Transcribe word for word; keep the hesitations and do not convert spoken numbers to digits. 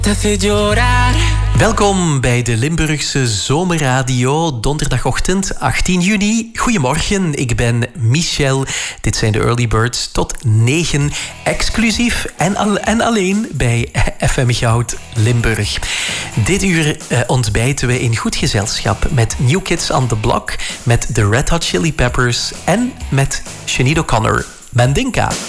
Welkom bij de Limburgse Zomerradio, donderdagochtend achttien juni. Goedemorgen, ik ben Michel. Dit zijn de Early Birds tot negen, exclusief en, al- en alleen bij F M Goud Limburg. Dit uur eh, ontbijten we in goed gezelschap met New Kids on the Block, met de Red Hot Chili Peppers en met Sinead O'Connor. Mandinka.